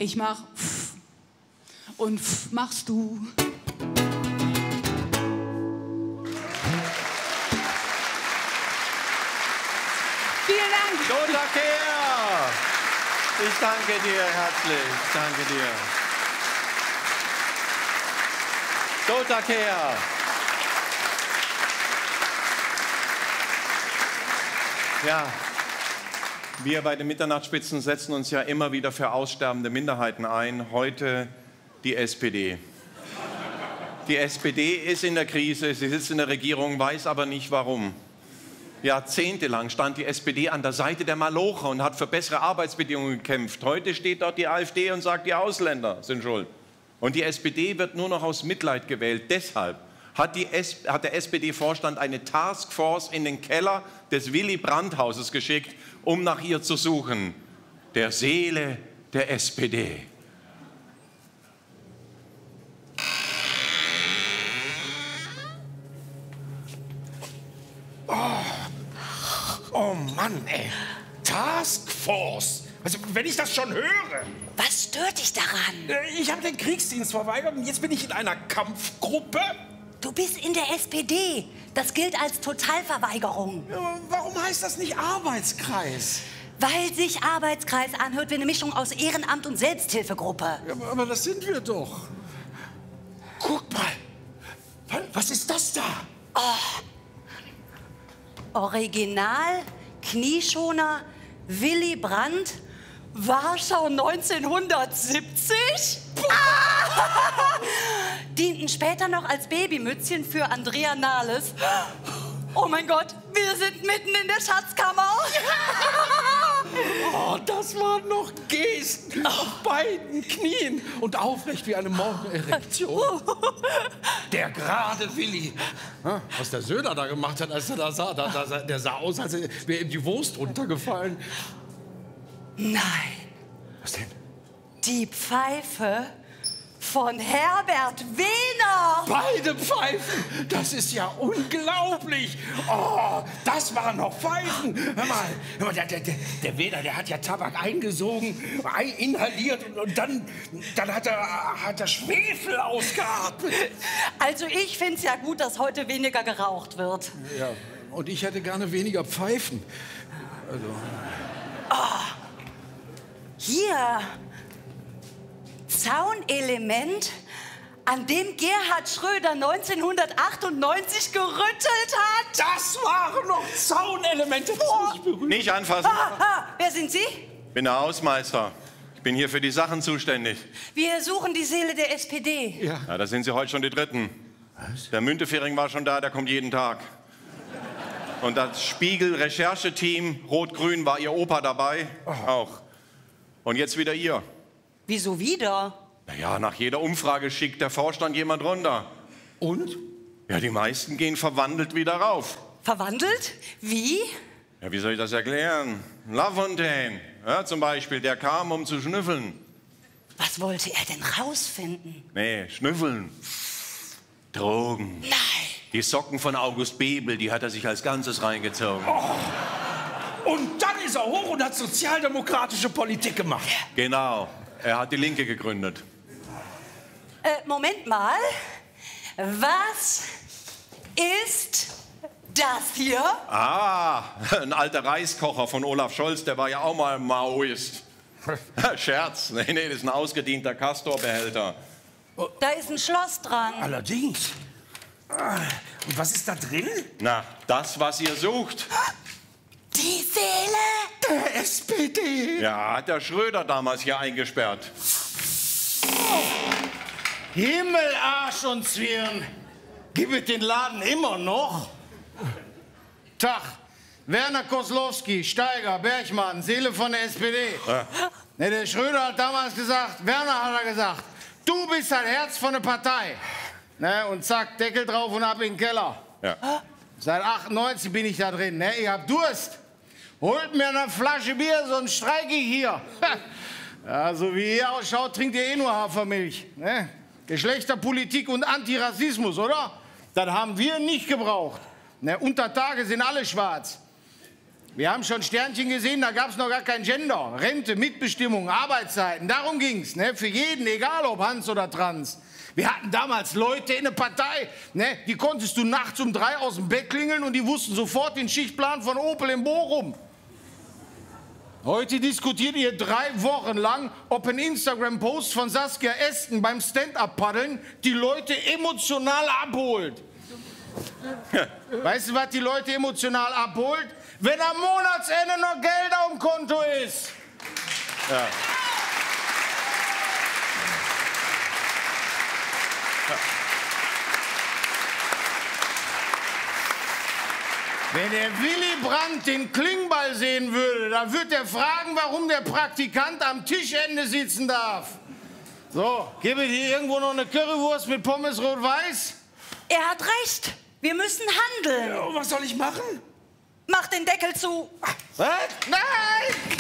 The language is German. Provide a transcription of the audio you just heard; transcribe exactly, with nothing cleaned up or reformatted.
Ich mach pff. Und pff machst du. Vielen Dank. Lothar Kehr. Ich danke dir herzlich. Ich danke dir. Lothar Kehr. Ja, wir bei den Mitternachtsspitzen setzen uns ja immer wieder für aussterbende Minderheiten ein. Heute die S P D. Die S P D ist in der Krise, sie sitzt in der Regierung, weiß aber nicht warum. Jahrzehntelang stand die S P D an der Seite der Malocher und hat für bessere Arbeitsbedingungen gekämpft. Heute steht dort die AfD und sagt, die Ausländer sind schuld. Und die S P D wird nur noch aus Mitleid gewählt. Deshalb hat, die S hat der S P D-Vorstand eine Taskforce in den Keller des Willy-Brandt-Hauses geschickt, um nach ihr zu suchen. Der Seele der S P D. Oh, oh Mann, ey. Taskforce. Also, wenn ich das schon höre. Was stört dich daran? Ich habe den Kriegsdienst verweigert und jetzt bin ich in einer Kampfgruppe. Du bist in der S P D. Das gilt als Totalverweigerung. Ja, warum heißt das nicht Arbeitskreis? Weil sich Arbeitskreis anhört wie eine Mischung aus Ehrenamt und Selbsthilfegruppe. Ja, aber das sind wir doch. Guck mal. Was ist das da? Oh. Original, Knieschoner, Willy Brandt, Warschau neunzehnhundertsiebzig? Ah! Dienten später noch als Babymützchen für Andrea Nahles. Oh mein Gott, wir sind mitten in der Schatzkammer. Oh, das waren noch Gesten auf beiden Knien und aufrecht wie eine Morgenerektion. Der gerade Willi, was der Söder da gemacht hat, als er da sah, da, da, der sah aus, als wäre ihm die Wurst runtergefallen. Nein. Was denn? Die Pfeife von Herbert Wehner. Beide Pfeifen, das ist ja unglaublich. Oh, das waren noch Pfeifen. Hör mal, hör mal der, der, der Wehner, der hat ja Tabak eingesogen, inhaliert und, und dann, dann hat, er, hat er Schwefel ausgeatmet. Also ich finde es ja gut, dass heute weniger geraucht wird. Ja, und ich hätte gerne weniger Pfeifen. Also. Oh, hier. Zaunelement, an dem Gerhard Schröder neunzehnhundertachtundneunzig gerüttelt hat. Das waren noch Zaunelemente. Nicht, nicht anfassen. Ah, ah, wer sind Sie? Ich bin der Hausmeister. Ich bin hier für die Sachen zuständig. Wir suchen die Seele der S P D. Ja, ja, da sind Sie heute schon die Dritten. Was? Der Müntefering war schon da, der kommt jeden Tag. Und das Spiegel-Rechercheteam Rot-Grün war Ihr Opa dabei, oh. Auch. Und jetzt wieder ihr. Wieso wieder? Naja, nach jeder Umfrage schickt der Vorstand jemand runter. Und? Ja, die meisten gehen verwandelt wieder rauf. Verwandelt? Wie? Ja, wie soll ich das erklären? Lafontaine, ja, zum Beispiel, der kam, um zu schnüffeln. Was wollte er denn rausfinden? Nee, schnüffeln. Drogen. Nein. Die Socken von August Bebel, die hat er sich als Ganzes reingezogen. Oh. Und dann ist er hoch und hat sozialdemokratische Politik gemacht. Genau. Er hat die Linke gegründet. Äh, Moment mal. Was ist das hier? Ah, ein alter Reiskocher von Olaf Scholz, der war ja auch mal Maoist. Scherz. Nee, nee, das ist ein ausgedienter Castor-Behälter. Da ist ein Schloss dran. Allerdings. Und was ist da drin? Na, das, was ihr sucht. Die Seele der S P D. Ja, hat der Schröder damals hier eingesperrt. Oh. Himmel, Arsch und Zwirn. Gibt es den Laden immer noch? Tag. Werner Koslowski, Steiger, Bergmann, Seele von der S P D. Ja. Ne, der Schröder hat damals gesagt, Werner hat er gesagt, du bist das Herz von der Partei. Ne, und zack, Deckel drauf und ab in den Keller. Ja. Seit achtundneunzig bin ich da drin. Ne? Ich hab Durst. Holt mir eine Flasche Bier, sonst streike ich hier. Ja, so wie ihr ausschaut, trinkt ihr eh nur Hafermilch. Ne? Geschlechterpolitik und Antirassismus, oder? Das haben wir nicht gebraucht. Ne? Unter Tage sind alle schwarz. Wir haben schon Sternchen gesehen, da gab es noch gar kein Gender. Rente, Mitbestimmung, Arbeitszeiten, darum ging's, ne? Für jeden, egal ob Hans oder Trans. Wir hatten damals Leute in der Partei, ne? Die konntest du nachts um drei aus dem Bett klingeln und die wussten sofort den Schichtplan von Opel in Bochum. Heute diskutiert ihr drei Wochen lang, ob ein Instagram-Post von Saskia Esken beim Stand-Up-Paddeln die Leute emotional abholt. Weißt du, was die Leute emotional abholt? Wenn am Monatsende noch Geld auf dem Konto ist. Ja. Ja. Wenn der Willy Brandt den Klingball sehen würde, dann würde er fragen, warum der Praktikant am Tischende sitzen darf. So, gebe hier irgendwo noch eine Currywurst mit Pommes rot-weiß? Er hat recht. Wir müssen handeln. Ja, was soll ich machen? Mach den Deckel zu. Was? Nein!